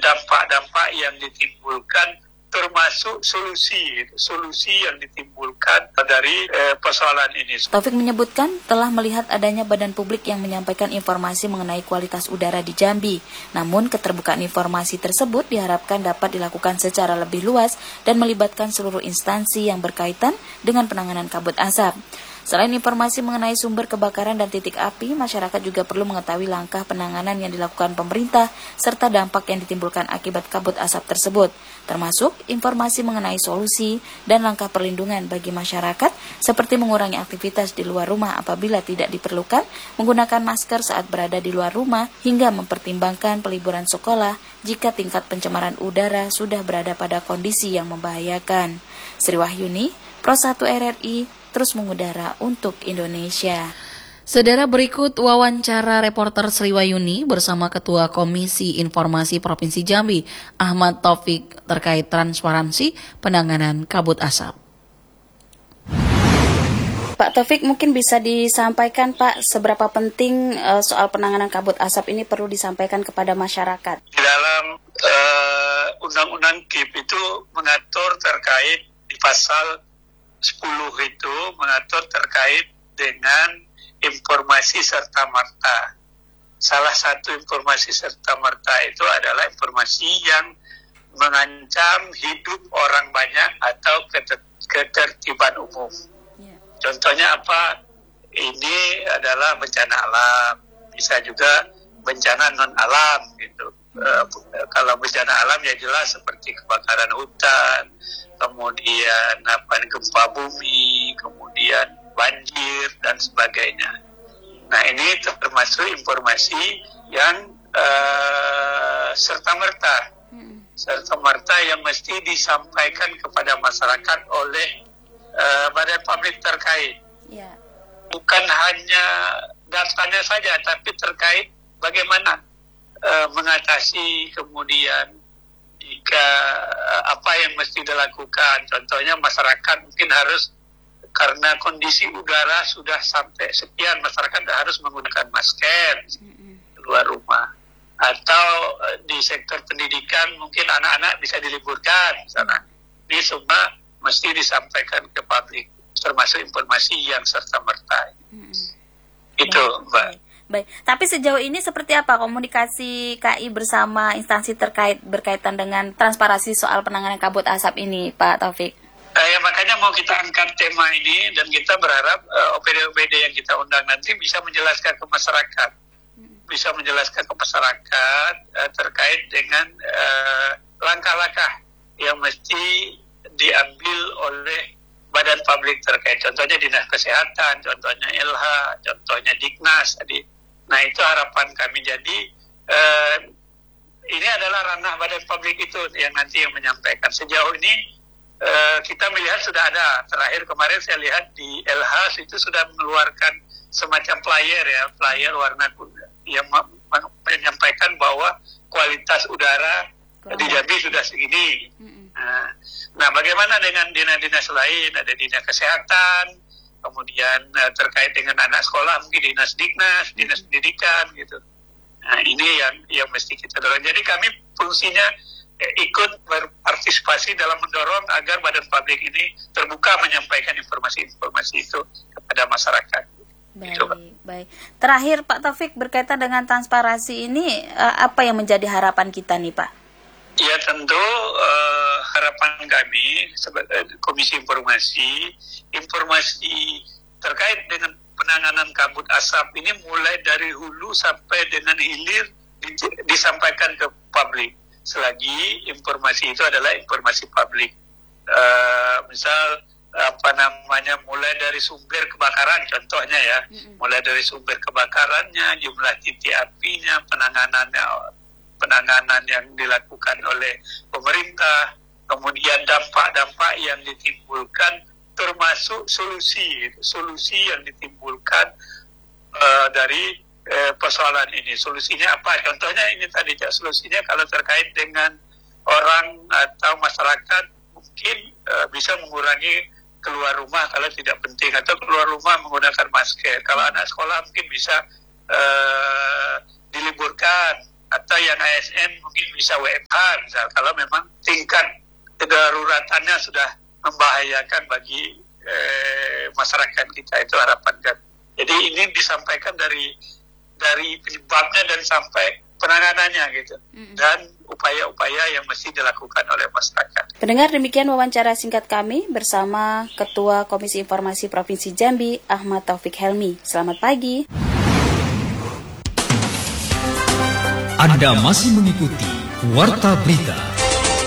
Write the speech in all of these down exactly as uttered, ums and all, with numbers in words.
dampak-dampak yang ditimbulkan, termasuk solusi solusi yang ditimbulkan dari eh, persoalan ini. Taufik menyebutkan telah melihat adanya badan publik yang menyampaikan informasi mengenai kualitas udara di Jambi. Namun keterbukaan informasi tersebut diharapkan dapat dilakukan secara lebih luas dan melibatkan seluruh instansi yang berkaitan dengan penanganan kabut asap. Selain informasi mengenai sumber kebakaran dan titik api, masyarakat juga perlu mengetahui langkah penanganan yang dilakukan pemerintah serta dampak yang ditimbulkan akibat kabut asap tersebut, termasuk informasi mengenai solusi dan langkah perlindungan bagi masyarakat seperti mengurangi aktivitas di luar rumah apabila tidak diperlukan, menggunakan masker saat berada di luar rumah, hingga mempertimbangkan peliburan sekolah jika tingkat pencemaran udara sudah berada pada kondisi yang membahayakan. Sri Wahyuni, Pro satu R R I, terus mengudara untuk Indonesia. Saudara, berikut wawancara reporter Sri Wahyuni bersama Ketua Komisi Informasi Provinsi Jambi, Ahmad Taufik, terkait transparansi penanganan kabut asap. Pak Taufik, mungkin bisa disampaikan Pak, seberapa penting uh, soal penanganan kabut asap ini perlu disampaikan kepada masyarakat? Di dalam uh, Undang-Undang K I P itu mengatur terkait di pasal sepuluh itu mengatur terkait dengan informasi serta merta. Salah satu informasi serta merta itu adalah informasi yang mengancam hidup orang banyak atau ketertiban umum. Yeah. Contohnya apa? Ini adalah bencana alam, bisa juga bencana non alam gitu. Uh, kalau bencana alam ya jelas seperti kebakaran hutan, kemudian apa gempa bumi, kemudian banjir dan sebagainya. Nah, ini termasuk informasi yang uh, serta-merta, serta-merta yang mesti disampaikan kepada masyarakat oleh uh, badan publik terkait. Yeah. Bukan hanya datanya saja, tapi terkait bagaimana uh, mengatasi, kemudian jika apa yang mesti dilakukan. Contohnya masyarakat mungkin harus, karena kondisi udara sudah sampai sekian, masyarakat harus menggunakan masker keluar rumah. Atau di sektor pendidikan mungkin anak-anak bisa diliburkan misalnya. Ini semua mesti disampaikan ke publik, termasuk informasi yang serta-merta. Itu Mbak. Baik, tapi sejauh ini seperti apa komunikasi K I bersama instansi terkait berkaitan dengan transparansi soal penanganan kabut asap ini, Pak Taufik? Eh, ya, makanya mau kita angkat tema ini dan kita berharap uh, O P D O P D yang kita undang nanti bisa menjelaskan ke masyarakat, hmm. bisa menjelaskan ke masyarakat uh, terkait dengan uh, langkah-langkah yang mesti diambil oleh badan publik terkait. Contohnya Dinas Kesehatan, contohnya L H, contohnya Dignas tadi. Nah, itu harapan kami. Jadi eh, ini adalah ranah badan publik itu yang nanti yang menyampaikan. Sejauh ini eh, kita melihat sudah ada. Terakhir kemarin saya lihat di L H itu sudah mengeluarkan semacam flyer ya, flyer warna kuning yang menyampaikan bahwa kualitas udara Kurang. di Jambi sudah segini. Mm-hmm. Nah, nah, bagaimana dengan dinas-dinas lain? Ada Dinas Kesehatan, kemudian uh, terkait dengan anak sekolah mungkin Dinas Dignas, Dinas Pendidikan gitu. Nah, ini yang yang mesti kita dorong. Jadi kami fungsinya eh, ikut berpartisipasi dalam mendorong agar badan publik ini terbuka menyampaikan informasi-informasi itu kepada masyarakat. Baik, gitu, baik. Terakhir Pak Taufik, berkaitan dengan transparansi ini, uh, apa yang menjadi harapan kita nih Pak? Ya tentu uh, harapan kami sebagai Komisi Informasi, informasi terkait dengan penanganan kabut asap ini mulai dari hulu sampai dengan hilir disampaikan ke publik. Selagi informasi itu adalah informasi publik. Uh, misal apa namanya mulai dari sumber kebakaran contohnya ya, mm-hmm. mulai dari sumber kebakarannya, jumlah titik apinya, penanganannya. penanganan yang dilakukan oleh pemerintah, kemudian dampak-dampak yang ditimbulkan, termasuk solusi solusi yang ditimbulkan uh, dari uh, persoalan ini. Solusinya apa? Contohnya ini tadi, solusinya kalau terkait dengan orang atau masyarakat mungkin uh, bisa mengurangi keluar rumah kalau tidak penting, atau keluar rumah menggunakan masker. Kalau anak sekolah mungkin bisa uh, diliburkan atau yang A S N mungkin bisa W F H misal, kalau memang tingkat kedaruratannya sudah membahayakan bagi eh, masyarakat kita, itu harapan kan. Jadi ini disampaikan dari dari penyebabnya dan sampai penanganannya gitu, dan upaya-upaya yang mesti dilakukan oleh masyarakat. Pendengar, demikian wawancara singkat kami bersama Ketua Komisi Informasi Provinsi Jambi, Ahmad Taufik Helmi. Selamat pagi. Anda masih mengikuti Warta Berita.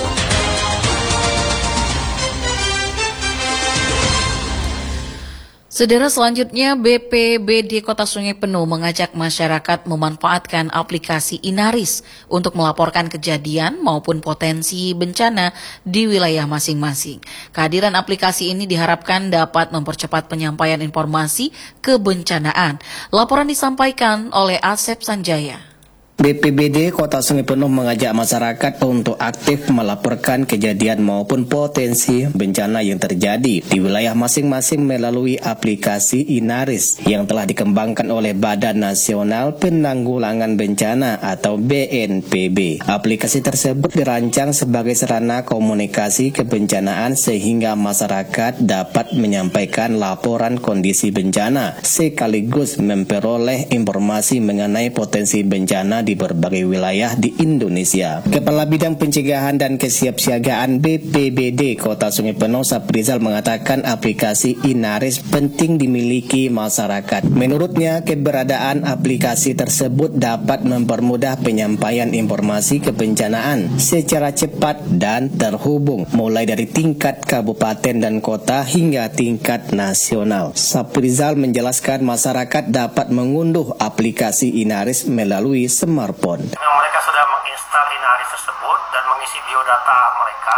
Saudara, selanjutnya B P B D Kota Sungai Penuh mengajak masyarakat memanfaatkan aplikasi Inaris untuk melaporkan kejadian maupun potensi bencana di wilayah masing-masing. Kehadiran aplikasi ini diharapkan dapat mempercepat penyampaian informasi kebencanaan. Laporan disampaikan oleh Asep Sanjaya. B P B D Kota Sungai Penuh mengajak masyarakat untuk aktif melaporkan kejadian maupun potensi bencana yang terjadi di wilayah masing-masing melalui aplikasi Inaris yang telah dikembangkan oleh Badan Nasional Penanggulangan Bencana atau B N P B. Aplikasi tersebut dirancang sebagai sarana komunikasi kebencanaan sehingga masyarakat dapat menyampaikan laporan kondisi bencana sekaligus memperoleh informasi mengenai potensi bencana di berbagai wilayah di Indonesia. Kepala Bidang Pencegahan dan Kesiapsiagaan B P B D Kota Sungai Penuh, Saprizal, mengatakan aplikasi Inaris penting dimiliki masyarakat. Menurutnya, keberadaan aplikasi tersebut dapat mempermudah penyampaian informasi kebencanaan secara cepat dan terhubung, mulai dari tingkat kabupaten dan kota hingga tingkat nasional. Saprizal menjelaskan masyarakat dapat mengunduh aplikasi Inaris melalui smartphone. Mereka sudah menginstal Inaris tersebut dan mengisi biodata mereka,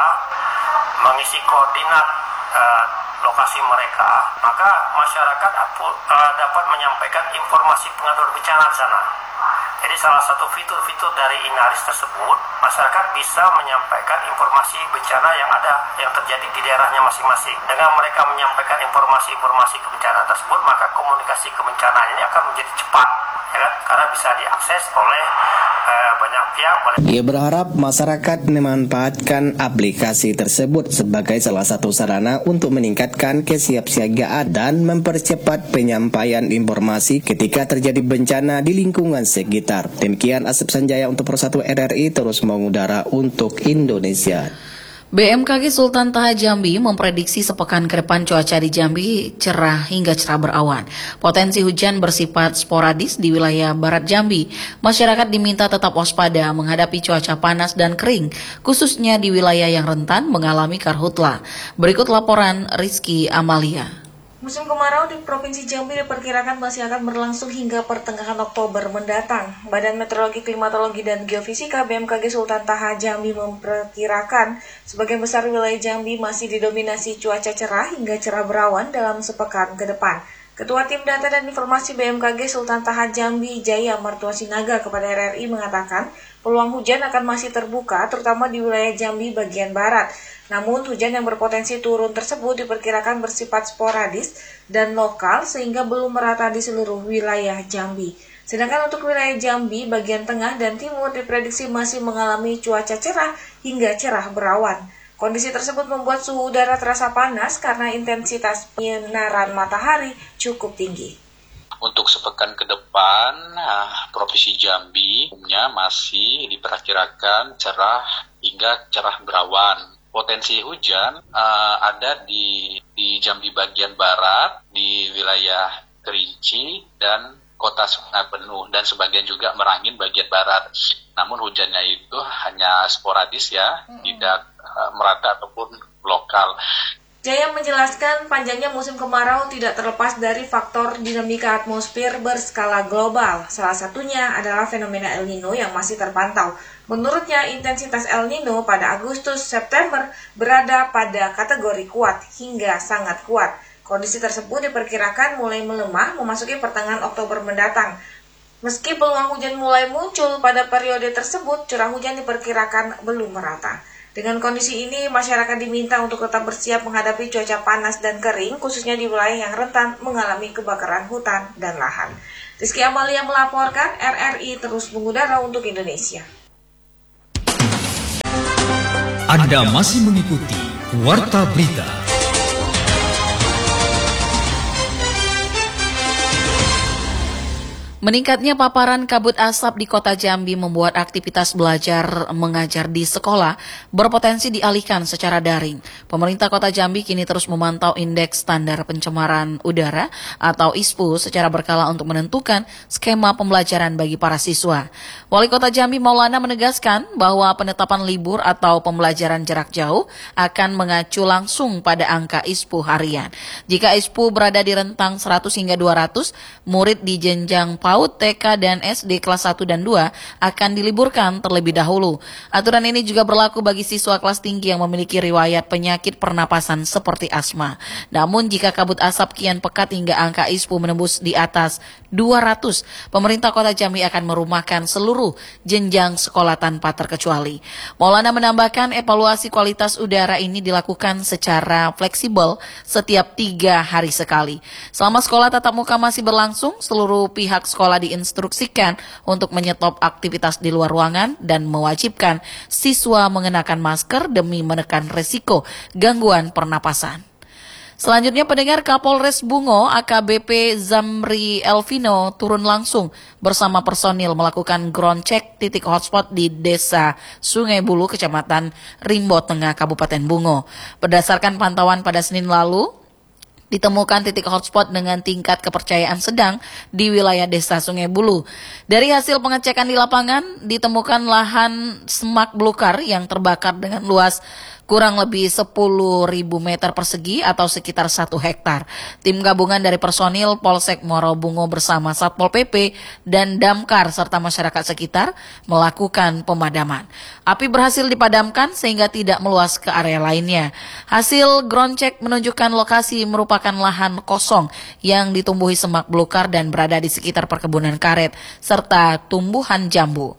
mengisi koordinat uh, lokasi mereka, maka masyarakat uh, dapat menyampaikan informasi pengatur bencana di sana. Jadi salah satu fitur-fitur dari Inaris tersebut, masyarakat bisa menyampaikan informasi bencana yang ada, yang terjadi di daerahnya masing-masing. Dengan mereka menyampaikan informasi-informasi kebencanaan tersebut, maka komunikasi kebencanaan ini akan menjadi cepat, ya kan? Karena bisa diakses oleh eh, banyak pihak. Ia berharap masyarakat memanfaatkan aplikasi tersebut sebagai salah satu sarana untuk meningkatkan kesiapsiagaan dan mempercepat penyampaian informasi ketika terjadi bencana di lingkungan sekitar. Demikian Asep Sanjaya untuk Persatu R R I terus mengudara untuk Indonesia. B M K G Sultan Taha Jambi memprediksi sepekan ke depan cuaca di Jambi cerah hingga cerah berawan. Potensi hujan bersifat sporadis di wilayah barat Jambi. Masyarakat diminta tetap waspada menghadapi cuaca panas dan kering, khususnya di wilayah yang rentan mengalami karhutla. Berikut laporan Rizky Amalia. Musim kemarau di Provinsi Jambi diperkirakan masih akan berlangsung hingga pertengahan Oktober mendatang. Badan Meteorologi, Klimatologi, dan Geofisika B M K G Sultan Taha Jambi memperkirakan sebagian besar wilayah Jambi masih didominasi cuaca cerah hingga cerah berawan dalam sepekan ke depan. Ketua Tim Data dan Informasi B M K G Sultan Taha Jambi, Jaya Martua Sinaga, kepada R R I mengatakan peluang hujan akan masih terbuka terutama di wilayah Jambi bagian barat. Namun hujan yang berpotensi turun tersebut diperkirakan bersifat sporadis dan lokal sehingga belum merata di seluruh wilayah Jambi. Sedangkan untuk wilayah Jambi bagian tengah dan timur diprediksi masih mengalami cuaca cerah hingga cerah berawan. Kondisi tersebut membuat suhu udara terasa panas karena intensitas penyinaran matahari cukup tinggi. Untuk sepekan ke depan, nah, Provinsi Jambi umumnya masih diperkirakan cerah hingga cerah berawan. Potensi hujan uh, ada di di Jambi bagian barat, di wilayah Kerinci dan Kota Sungai Penuh, dan sebagian juga Merangin bagian barat. Namun hujannya itu hanya sporadis ya, hmm. tidak uh, merata ataupun lokal. Jaya menjelaskan panjangnya musim kemarau tidak terlepas dari faktor dinamika atmosfer berskala global. Salah satunya adalah fenomena El Nino yang masih terpantau. Menurutnya, intensitas El Nino pada Agustus-September berada pada kategori kuat hingga sangat kuat. Kondisi tersebut diperkirakan mulai melemah memasuki pertengahan Oktober mendatang. Meski peluang hujan mulai muncul pada periode tersebut, curah hujan diperkirakan belum merata. Dengan kondisi ini, masyarakat diminta untuk tetap bersiap menghadapi cuaca panas dan kering, khususnya di wilayah yang rentan mengalami kebakaran hutan dan lahan. Rizky Amalia melaporkan, R R I terus mengudara untuk Indonesia. Anda masih mengikuti Warta Berita. Meningkatnya paparan kabut asap di Kota Jambi membuat aktivitas belajar mengajar di sekolah berpotensi dialihkan secara daring. Pemerintah Kota Jambi kini terus memantau indeks standar pencemaran udara atau I S P U secara berkala untuk menentukan skema pembelajaran bagi para siswa. Wali Kota Jambi Maulana menegaskan bahwa penetapan libur atau pembelajaran jarak jauh akan mengacu langsung pada angka I S P U harian. Jika I S P U berada di rentang seratus hingga dua ratus, murid di jenjang P A U D, T K, dan S D kelas satu dan dua akan diliburkan terlebih dahulu. Aturan ini juga berlaku bagi siswa kelas tinggi yang memiliki riwayat penyakit pernapasan seperti asma. Namun jika kabut asap kian pekat hingga angka I S P U menembus di atas dua ratus, pemerintah Kota Jambi akan merumahkan seluruh jenjang sekolah tanpa terkecuali. Maulana menambahkan evaluasi kualitas udara ini dilakukan secara fleksibel setiap tiga hari sekali. Selama sekolah tatap muka masih berlangsung, seluruh pihak sekolah sekolah diinstruksikan untuk menyetop aktivitas di luar ruangan dan mewajibkan siswa mengenakan masker demi menekan resiko gangguan pernapasan. Selanjutnya pendengar, Kapolres Bungo A K B P Zamri Elvino turun langsung bersama personil melakukan ground check titik hotspot di Desa Sungai Bulu, Kecamatan Rimbo Tengah, Kabupaten Bungo. Berdasarkan pantauan pada Senin lalu, ditemukan titik hotspot dengan tingkat kepercayaan sedang di wilayah Desa Sungai Bulu. Dari hasil pengecekan di lapangan, ditemukan lahan semak belukar yang terbakar dengan luas kurang lebih sepuluh ribu meter persegi atau sekitar satu hektar. Tim gabungan dari personil Polsek Muaro Bungo bersama Satpol P P dan Damkar serta masyarakat sekitar melakukan pemadaman. Api berhasil dipadamkan sehingga tidak meluas ke area lainnya. Hasil ground check menunjukkan lokasi merupakan lahan kosong yang ditumbuhi semak belukar dan berada di sekitar perkebunan karet serta tumbuhan jambu.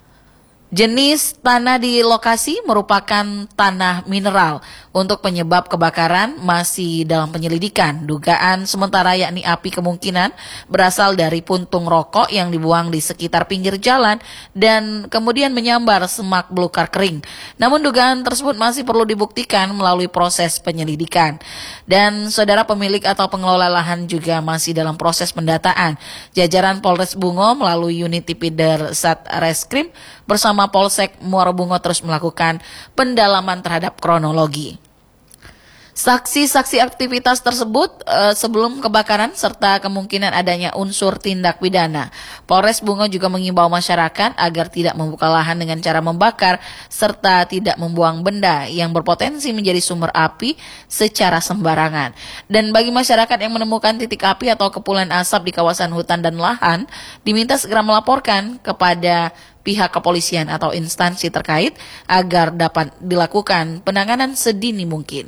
Jenis tanah di lokasi merupakan tanah mineral. Untuk penyebab kebakaran masih dalam penyelidikan. Dugaan sementara yakni api kemungkinan berasal dari puntung rokok yang dibuang di sekitar pinggir jalan dan kemudian menyambar semak belukar kering. Namun dugaan tersebut masih perlu dibuktikan melalui proses penyelidikan. Dan saudara pemilik atau pengelola lahan juga masih dalam proses pendataan. Jajaran Polres Bungo melalui unit Tipidar Satreskrim bersama Polsek Muaro Bungo terus melakukan pendalaman terhadap kronologi. Saksi-saksi aktivitas tersebut e, sebelum kebakaran serta kemungkinan adanya unsur tindak pidana. Polres Bungo juga mengimbau masyarakat agar tidak membuka lahan dengan cara membakar serta tidak membuang benda yang berpotensi menjadi sumber api secara sembarangan. Dan bagi masyarakat yang menemukan titik api atau kepulan asap di kawasan hutan dan lahan, diminta segera melaporkan kepada pihak kepolisian atau instansi terkait agar dapat dilakukan penanganan sedini mungkin.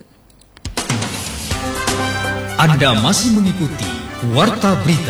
Anda masih mengikuti Warta Berita.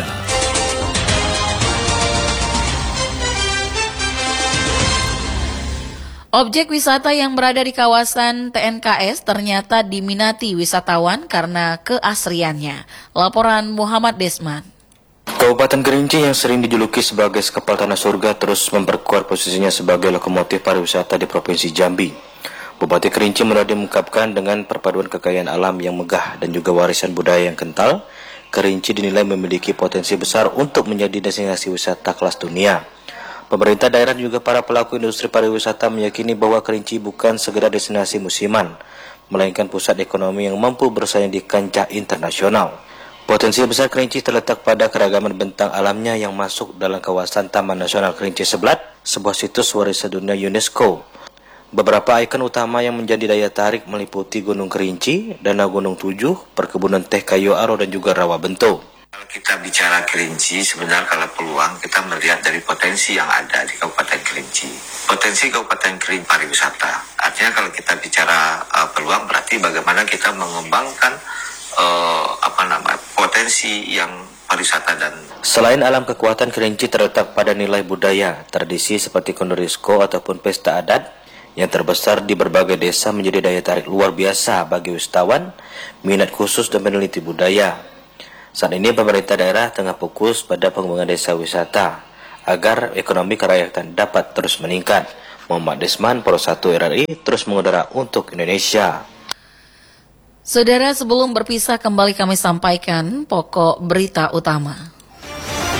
Objek wisata yang berada di kawasan T N K S ternyata diminati wisatawan karena keasriannya. Laporan Muhammad Desman. Kabupaten Kerinci yang sering dijuluki sebagai sekepal tanah surga terus memperkuat posisinya sebagai lokomotif pariwisata di Provinsi Jambi. Bupati Kerinci Munardi mengungkapkan dengan perpaduan kekayaan alam yang megah dan juga warisan budaya yang kental, Kerinci dinilai memiliki potensi besar untuk menjadi destinasi wisata kelas dunia. Pemerintah daerah dan juga para pelaku industri pariwisata meyakini bahwa Kerinci bukan sekedar destinasi musiman, melainkan pusat ekonomi yang mampu bersaing di kancah internasional. Potensi besar Kerinci terletak pada keragaman bentang alamnya yang masuk dalam kawasan Taman Nasional Kerinci Seblat, sebuah situs warisan dunia UNESCO. Beberapa ikon utama yang menjadi daya tarik meliputi Gunung Kerinci, Danau Gunung Tujuh, perkebunan teh Kayo Aro dan juga Rawa Bento. Kalau kita bicara Kerinci, sebenarnya kalau peluang kita melihat dari potensi yang ada di Kabupaten Kerinci. Potensi Kabupaten Kerinci pariwisata. Artinya kalau kita bicara uh, peluang berarti bagaimana kita mengembangkan uh, apa namanya potensi yang pariwisata dan selain alam, kekuatan Kerinci terletak pada nilai budaya, tradisi seperti Kondorisco ataupun pesta adat yang terbesar di berbagai desa menjadi daya tarik luar biasa bagi wisatawan, minat khusus dan peneliti budaya. Saat ini pemerintah daerah tengah fokus pada pengembangan desa wisata agar ekonomi kerakyatan dapat terus meningkat. Muhammad Desman, Pro satu R R I, terus mengudara untuk Indonesia. Saudara, sebelum berpisah kembali kami sampaikan pokok berita utama.